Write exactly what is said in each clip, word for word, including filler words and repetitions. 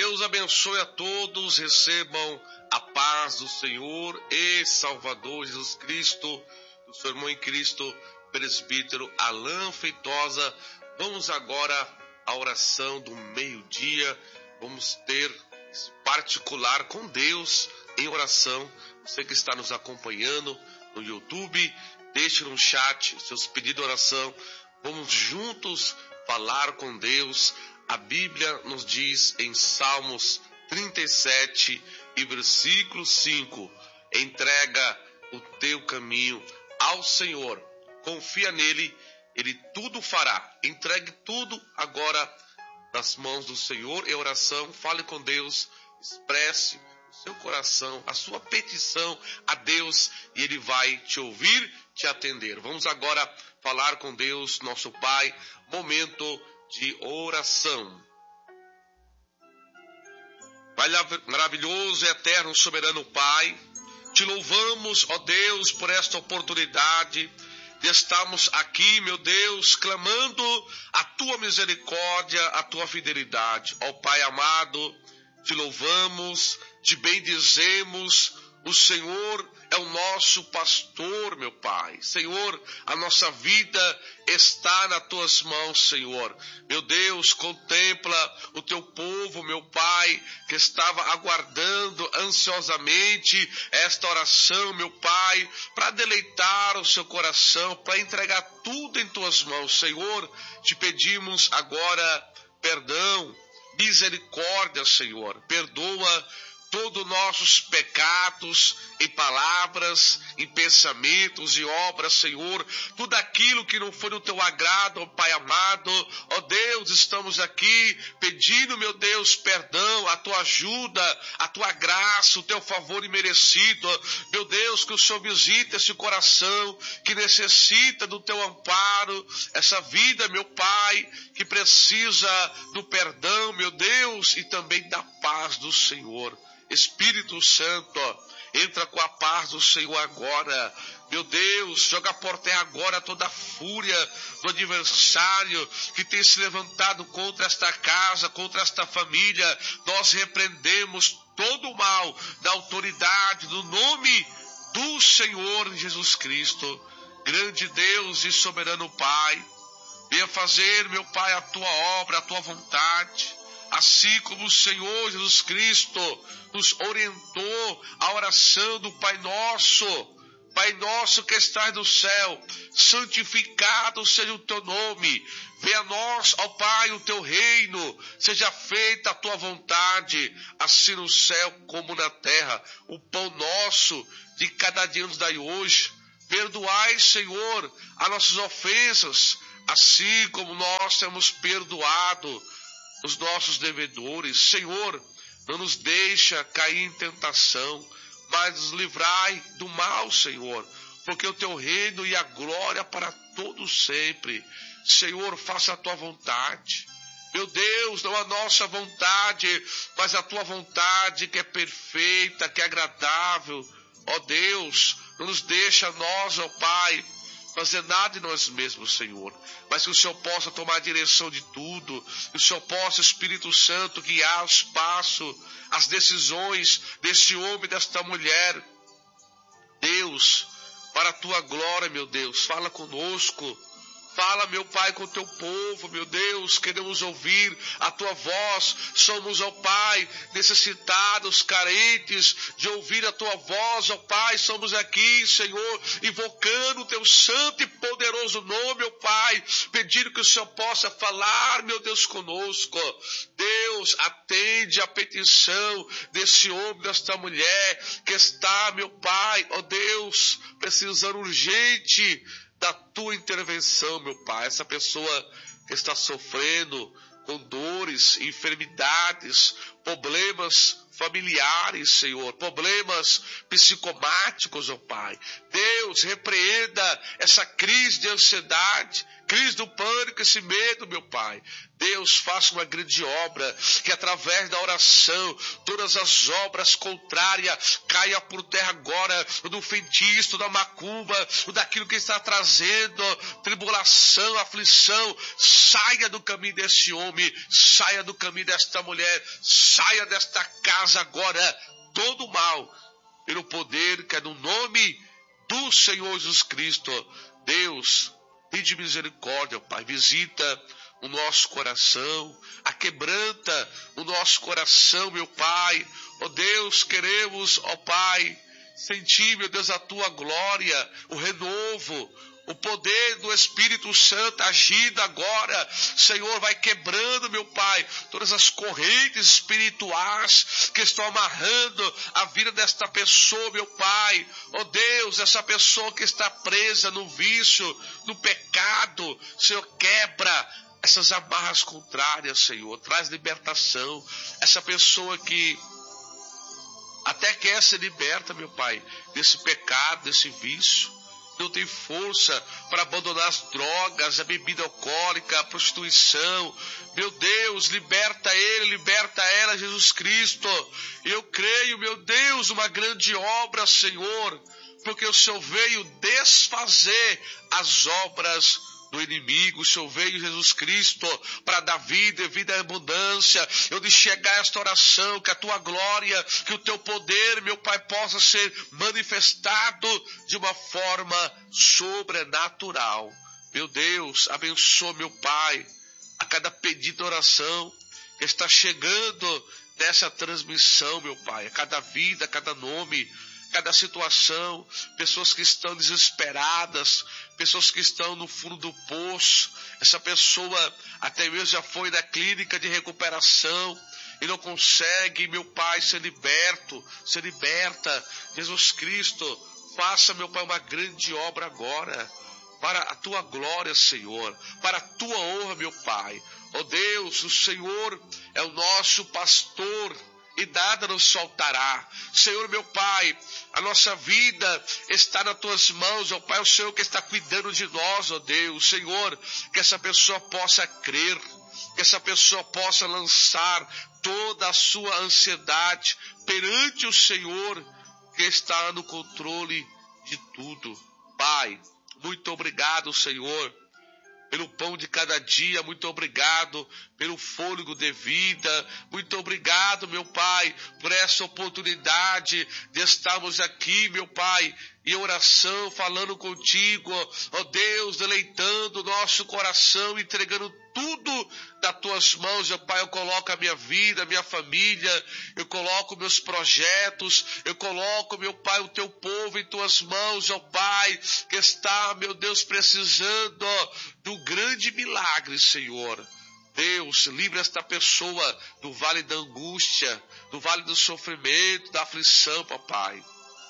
Deus abençoe a todos, recebam a paz do Senhor e Salvador Jesus Cristo, do seu irmão em Cristo, presbítero Alain Feitosa. Vamos agora à oração do meio-dia. Vamos ter esse particular com Deus em oração. Você que está nos acompanhando no YouTube, deixe no chat seus pedidos de oração. Vamos juntos falar com Deus. A Bíblia nos diz em Salmos trinta e sete e versículo cinco: entrega o teu caminho ao Senhor, confia nele, ele tudo fará. Entregue tudo agora nas mãos do Senhor em oração. Fale com Deus, expresse o seu coração, a sua petição a Deus, e ele vai te ouvir, te atender. Vamos agora falar com Deus, nosso Pai, momento de oração. Pai maravilhoso, eterno, soberano Pai, te louvamos, ó Deus, por esta oportunidade de estarmos aqui, meu Deus, clamando a tua misericórdia, a tua fidelidade. Ó Pai amado, te louvamos, te bendizemos. O Senhor é o nosso pastor, meu Pai. Senhor, a nossa vida está nas tuas mãos, Senhor. Meu Deus, contempla o teu povo, meu Pai, que estava aguardando ansiosamente esta oração, meu Pai, para deleitar o seu coração, para entregar tudo em tuas mãos, Senhor. Te pedimos agora perdão, misericórdia, Senhor. Perdoa todos os nossos pecados, em palavras, em pensamentos e obras, Senhor. Tudo aquilo que não foi do teu agrado, ó Pai amado. Ó Deus, estamos aqui pedindo, meu Deus, perdão, a tua ajuda, a tua graça, o teu favor imerecido. Meu Deus, que o Senhor visite esse coração que necessita do teu amparo, essa vida, meu Pai, que precisa do perdão, meu Deus, e também da paz do Senhor. Espírito Santo, entra com a paz do Senhor agora. Meu Deus, joga por terra agora toda a fúria do adversário que tem se levantado contra esta casa, contra esta família. Nós repreendemos todo o mal da autoridade, do nome do Senhor Jesus Cristo. Grande Deus e soberano Pai, venha fazer, meu Pai, a tua obra, a tua vontade. Assim como o Senhor Jesus Cristo nos orientou a oração do Pai Nosso. Pai nosso que estás no céu, santificado seja o teu nome. Venha a nós, ó Pai, o teu reino. Seja feita a tua vontade, assim no céu como na terra. O pão nosso de cada dia nos dai hoje. Perdoai, Senhor, as nossas ofensas, assim como nós temos perdoado os nossos devedores. Senhor, não nos deixa cair em tentação, mas nos livrai do mal, Senhor, porque o teu reino e a glória para todos sempre. Senhor, faça a tua vontade. Meu Deus, não a nossa vontade, mas a tua vontade que é perfeita, que é agradável. Ó Deus, não nos deixa nós, ó Pai, fazer nada de nós mesmos, Senhor, mas que o Senhor possa tomar a direção de tudo, que o Senhor possa, Espírito Santo, guiar os passos, as decisões desse homem, desta mulher. Deus, para a tua glória, meu Deus, fala conosco. Fala, meu Pai, com o teu povo, meu Deus, queremos ouvir a tua voz. Somos, ó Pai, necessitados, carentes de ouvir a tua voz, ó Pai. Somos aqui, Senhor, invocando o teu santo e poderoso nome, ó Pai, pedindo que o Senhor possa falar, meu Deus, conosco. Deus, atende a petição desse homem, desta mulher que está, meu Pai, ó Deus, precisando urgente da tua intervenção, meu Pai. Essa pessoa que está sofrendo com dores, enfermidades, problemas familiares, Senhor, problemas psicomáticos, ó Pai. Deus, repreenda essa crise de ansiedade, crise do pânico, esse medo, meu Pai. Deus, faça uma grande obra, que através da oração, todas as obras contrárias caia por terra agora, do feitiço, da macumba, daquilo que está trazendo tribulação, aflição. Saia do caminho desse homem, saia do caminho desta mulher, saia desta casa agora todo mal, pelo poder que é no nome do Senhor Jesus Cristo. Deus, tem de misericórdia, Pai, visita o nosso coração, aquebranta o nosso coração, meu Pai. Ó Deus, queremos, ó Pai, sentir, meu Deus, a Tua glória, o renovo, o poder do Espírito Santo agindo agora. Senhor, vai quebrando, meu Pai, todas as correntes espirituais que estão amarrando a vida desta pessoa, meu Pai. Oh Deus, essa pessoa que está presa no vício, no pecado, Senhor, quebra essas amarras contrárias, Senhor. Traz libertação. Essa pessoa que até quer ser liberta, meu Pai, desse pecado, desse vício, não tem força para abandonar as drogas, a bebida alcoólica, a prostituição. Meu Deus, liberta ele, liberta ela, Jesus Cristo. Eu creio, meu Deus, uma grande obra, Senhor, porque o Senhor veio desfazer as obras do inimigo. O Senhor veio, Jesus Cristo, para dar vida e vida em abundância. Eu de chegar esta oração, que a Tua glória, que o Teu poder, meu Pai, possa ser manifestado de uma forma sobrenatural. Meu Deus, abençoa, meu Pai, a cada pedido de oração que está chegando nessa transmissão, meu Pai, a cada vida, a cada nome, cada situação, pessoas que estão desesperadas, pessoas que estão no fundo do poço. Essa pessoa até mesmo já foi na clínica de recuperação e não consegue, meu Pai, ser liberto, ser liberta. Jesus Cristo, faça, meu Pai, uma grande obra agora, para a Tua glória, Senhor, para a Tua honra, meu Pai. Ó Deus, o Senhor é o nosso pastor e nada nos faltará. Senhor, meu Pai, a nossa vida está nas Tuas mãos, ó Pai, o Senhor que está cuidando de nós, ó Deus. Senhor, que essa pessoa possa crer, que essa pessoa possa lançar toda a sua ansiedade perante o Senhor, que está no controle de tudo. Pai, muito obrigado, Senhor, pelo pão de cada dia. Muito obrigado pelo fôlego de vida. Muito obrigado, meu Pai, por essa oportunidade de estarmos aqui, meu Pai, em oração, falando contigo, ó Deus, deleitando o nosso coração, entregando tudo nas Tuas mãos, meu Pai. Eu coloco a minha vida, a minha família, eu coloco meus projetos, eu coloco, meu Pai, o Teu povo em Tuas mãos, ó Pai, que está, meu Deus, precisando do grande milagre, Senhor. Deus, livre esta pessoa do vale da angústia, do vale do sofrimento, da aflição, papai.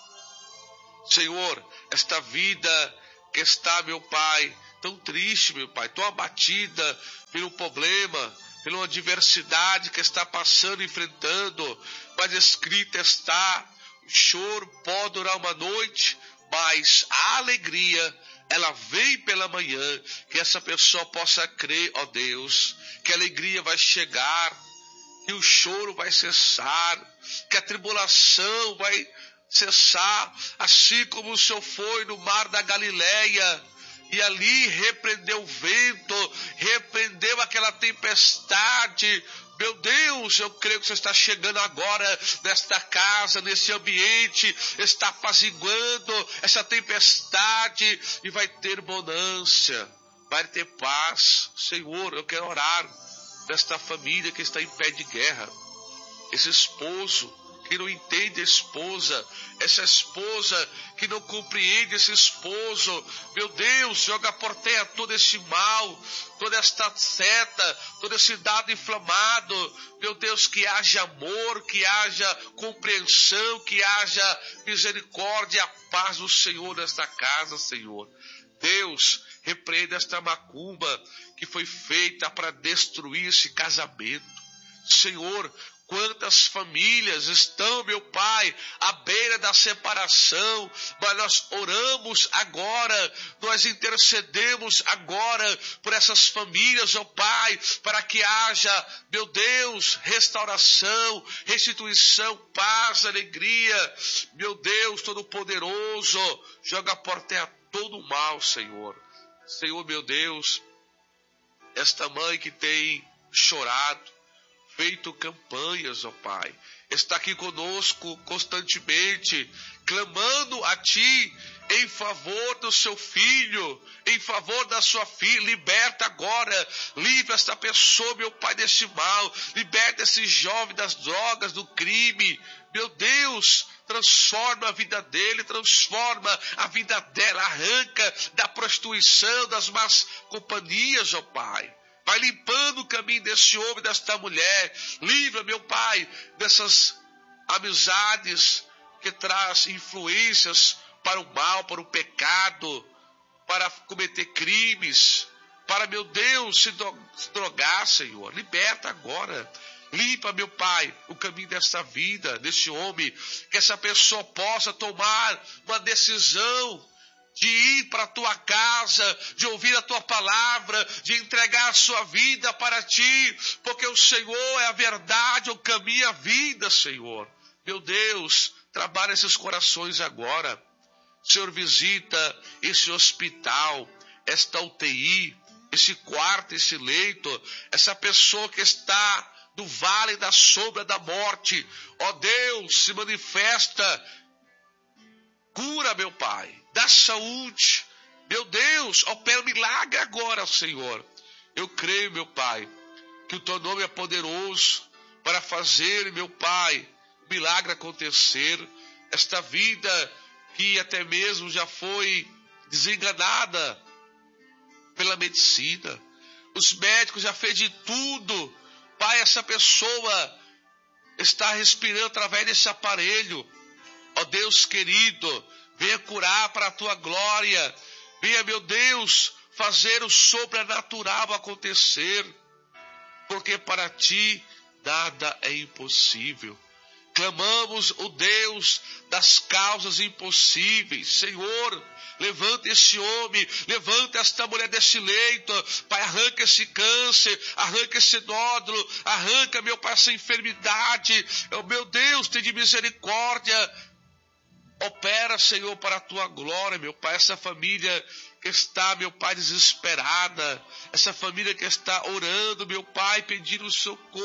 Senhor, esta vida que está, meu Pai, tão triste, meu Pai, tão abatida pelo problema, pela adversidade que está passando, enfrentando, mas escrito está, o choro pode durar uma noite, mas a alegria, ela vem pela manhã. Que essa pessoa possa crer, ó Deus, que a alegria vai chegar, que o choro vai cessar, que a tribulação vai cessar, assim como o Senhor foi no mar da Galileia, e ali repreendeu o vento, repreendeu aquela tempestade. Meu Deus, eu creio que Você está chegando agora nesta casa, nesse ambiente, está apaziguando essa tempestade e vai ter bonança, vai ter paz. Senhor, eu quero orar desta família que está em pé de guerra, esse esposo que não entende a esposa, essa esposa que não compreende esse esposo. Meu Deus, joga por terra todo esse mal, toda esta seta, todo esse dado inflamado. Meu Deus, que haja amor, que haja compreensão, que haja misericórdia, a paz do Senhor nesta casa, Senhor. Deus, repreenda esta macumba que foi feita para destruir esse casamento. Senhor, quantas famílias estão, meu Pai, à beira da separação, mas nós oramos agora, nós intercedemos agora por essas famílias, ó Pai, para que haja, meu Deus, restauração, restituição, paz, alegria. Meu Deus Todo-Poderoso, joga por terra todo o mal, Senhor. Senhor, meu Deus, esta mãe que tem chorado, feito campanhas, ó Pai. Está aqui conosco constantemente, clamando a Ti em favor do seu filho, em favor da sua filha. Liberta agora, livra esta pessoa, meu Pai, desse mal. Liberta esse jovem das drogas, do crime. Meu Deus, transforma a vida dele, transforma a vida dela, arranca da prostituição, das más companhias, ó Pai. Vai limpando o caminho desse homem, desta mulher. Livra, meu Pai, dessas amizades que traz influências para o mal, para o pecado, para cometer crimes, para, meu Deus, se drogar, Senhor. Liberta agora. Limpa, meu Pai, o caminho desta vida, desse homem, que essa pessoa possa tomar uma decisão de ir para a tua casa, de ouvir a tua palavra, de entregar a sua vida para Ti, porque o Senhor é a verdade, o caminho, a vida, Senhor. Meu Deus, trabalha esses corações agora. Senhor, visita esse hospital, esta U T I, esse quarto, esse leito, essa pessoa que está no vale da sombra da morte. Ó Deus, se manifesta, cura, meu Pai, dá saúde. Meu Deus, opera um milagre agora, Senhor. Eu creio, meu Pai, que o Teu nome é poderoso para fazer, meu Pai, milagre acontecer. Esta vida que até mesmo já foi desenganada pela medicina. Os médicos já fez de tudo. Pai, essa pessoa está respirando através desse aparelho. Ó Deus querido, venha curar para a Tua glória. Venha, meu Deus, fazer o sobrenatural acontecer. Porque para Ti nada é impossível. Clamamos o Deus das causas impossíveis. Senhor, levanta esse homem, levanta esta mulher desse leito. Pai, arranca esse câncer, arranca esse nódulo, arranca, meu Pai, essa enfermidade. Oh, meu Deus, tem de misericórdia. Opera, Senhor, para a Tua glória, meu Pai, essa família que está, meu Pai, desesperada, essa família que está orando, meu Pai, pedindo socorro.